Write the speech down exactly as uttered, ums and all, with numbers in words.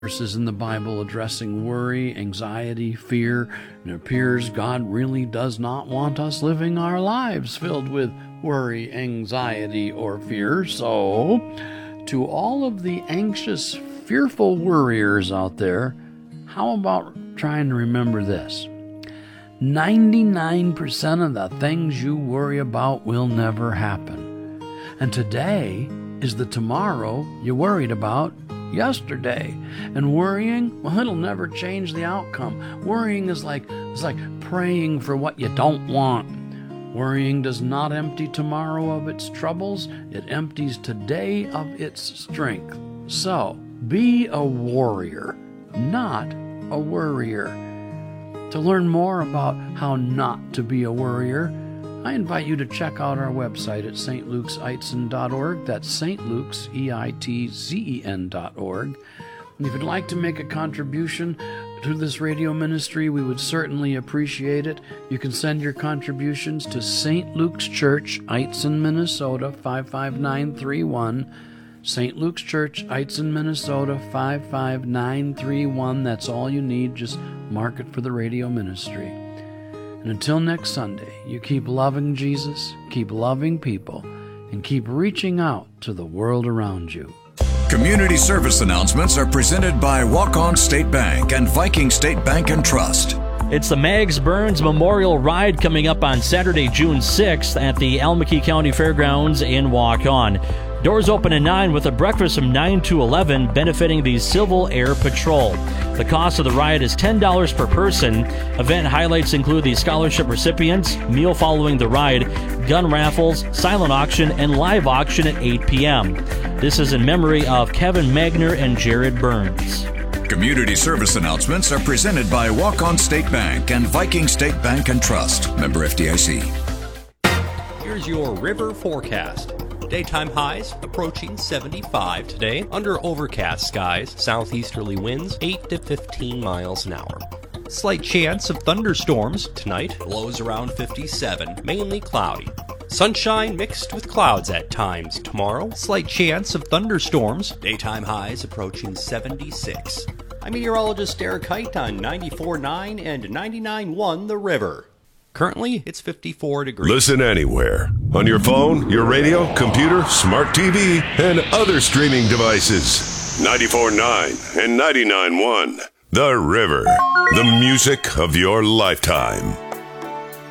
verses in the Bible addressing worry, anxiety, fear, and it appears God really does not want us living our lives filled with worry, anxiety, or fear. So, to all of the anxious, fearful worriers out there, how about trying to remember this? ninety-nine percent of the things you worry about will never happen. And today is the tomorrow you worried about yesterday. And worrying, well, it'll never change the outcome. Worrying is like it's like praying for what you don't want. Worrying does not empty tomorrow of its troubles. It empties today of its strength. So, be a warrior, not a worrier. To learn more about how not to be a worrier, I invite you to check out our website at s t lukes eitzen dot org. That's Saint Luke's, E I T Z E N dot org. And if you'd like to make a contribution to this radio ministry, we would certainly appreciate it. You can send your contributions to Saint Luke's Church, Eitzen, Minnesota, five five nine three one. Saint Luke's Church, Eitzen, Minnesota, five five nine three one. That's all you need. Just mark it for the radio ministry. And until next Sunday, you keep loving Jesus, keep loving people, and keep reaching out to the world around you. Community service announcements are presented by Walk-On State Bank and Viking State Bank and Trust. It's the Mags Burns Memorial Ride coming up on Saturday, June sixth at the Almaky County Fairgrounds in Walk-On. Doors open at nine with a breakfast from nine to eleven benefiting the Civil Air Patrol. The cost of the ride is ten dollars per person. Event highlights include the scholarship recipients, meal following the ride, gun raffles, silent auction, and live auction at eight p.m. This is in memory of Kevin Magner and Jared Burns. Community service announcements are presented by Walk-On State Bank and Viking State Bank and Trust. Member F D I C. Here's your river forecast. Daytime highs approaching seventy-five today under overcast skies, southeasterly winds eight to fifteen miles an hour. Slight chance of thunderstorms tonight, lows around fifty-seven, mainly cloudy. Sunshine mixed with clouds at times tomorrow, slight chance of thunderstorms, daytime highs approaching seventy-six. I'm meteorologist Eric Height on ninety-four point nine and ninety-nine point one The River. Currently, it's fifty-four degrees. Listen anywhere. On your phone, your radio, computer, smart T V, and other streaming devices. ninety-four point nine and ninety-nine point one The River. The music of your lifetime.